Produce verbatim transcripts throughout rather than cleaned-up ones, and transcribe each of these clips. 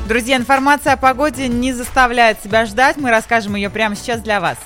Друзья, информация о погоде не заставляет себя ждать. Мы расскажем ее прямо сейчас для вас.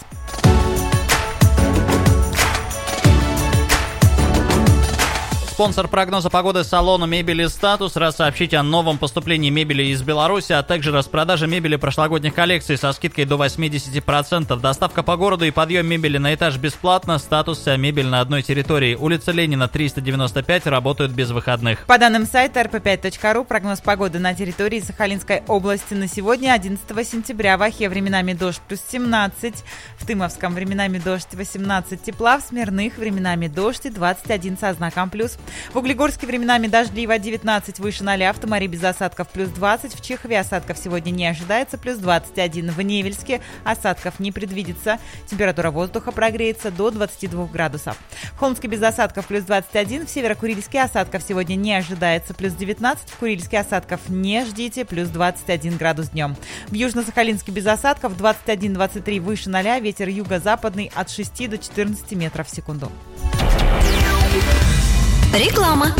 Спонсор прогноза погоды салона мебели «Статус». Раз сообщить о новом поступлении мебели из Беларуси, а также распродаже мебели прошлогодних коллекций со скидкой до восемьдесят процентов. Доставка по городу и подъем мебели на этаж бесплатно. «Статус» — вся мебель на одной территории. Улица Ленина, триста девяносто пять, работают без выходных. По данным сайта эр пэ пять точка ру, прогноз погоды на территории Сахалинской области на сегодня, одиннадцатого сентября. В Ахе временами дождь плюс семнадцать, в Тымовском временами дождь восемнадцать тепла, в Смирных временами дождь двадцать один со знаком плюс. В Углегорске временами дождливо, девятнадцать выше ноля, в Томари без осадков плюс двадцать, в Чехове осадков сегодня не ожидается, плюс двадцать один, в Невельске осадков не предвидится, температура воздуха прогреется до двадцати двух градусов. В Холмске без осадков плюс двадцать один, в Северо-Курильске осадков сегодня не ожидается, плюс девятнадцать, в Курильске осадков не ждите, плюс двадцать один градус днем. В Южно-Сахалинске без осадков двадцать один двадцать три выше ноля, ветер юго-западный от шести до четырнадцати метров в секунду. Реклама.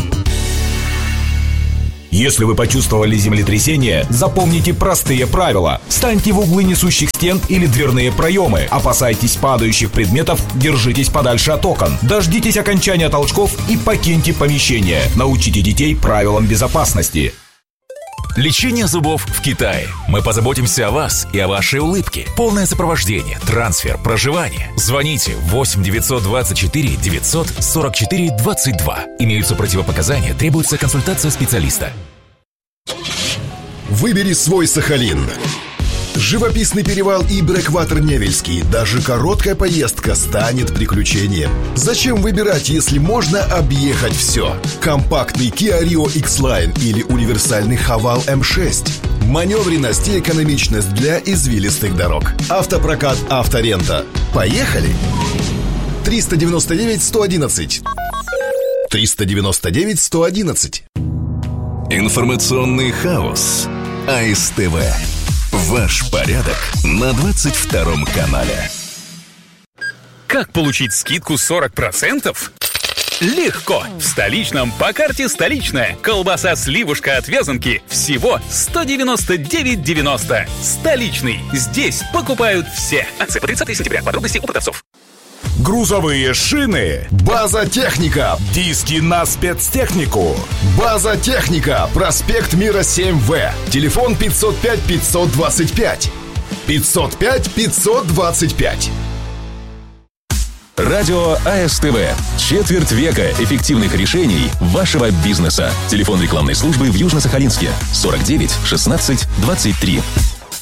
Если вы почувствовали землетрясение, запомните простые правила. Встаньте в углы несущих стен или дверные проемы. Опасайтесь падающих предметов, держитесь подальше от окон. Дождитесь окончания толчков и покиньте помещение. Научите детей правилам безопасности. Лечение зубов в Китае. Мы позаботимся о вас и о вашей улыбке. Полное сопровождение, трансфер, проживание. Звоните восемь девятьсот двадцать четыре девятьсот сорок четыре двадцать два. Имеются противопоказания, требуется консультация специалиста. Выбери свой Сахалин. Живописный перевал и брэкватер Невельский. Даже короткая поездка станет приключением. Зачем выбирать, если можно объехать все? Компактный Kia Rio X-Line или универсальный Haval эм шесть. Маневренность и экономичность для извилистых дорог. Автопрокат «Авторента». Поехали! триста девяносто девять сто одиннадцать. триста девяносто девять сто одиннадцать. Информационный хаос. а эс тэ вэ. Ваш порядок на двадцать втором канале. Как получить скидку сорок процентов? Легко! В Столичном по карте «Столичная». Колбаса сливушка от Вязанки всего сто девяносто девять девяносто. Столичный. Здесь покупают все. Акция по тридцатого сентября. Подробности у продавцов. Грузовые шины. База Техника. Диски на спецтехнику. База Техника. Проспект Мира семь вэ. Телефон пятьсот пять пятьсот двадцать пять. пятьсот пять пятьсот двадцать пять. Радио а эс тэ вэ. Четверть века эффективных решений вашего бизнеса. Телефон рекламной службы в Южно-Сахалинске сорок девять шестнадцать двадцать три.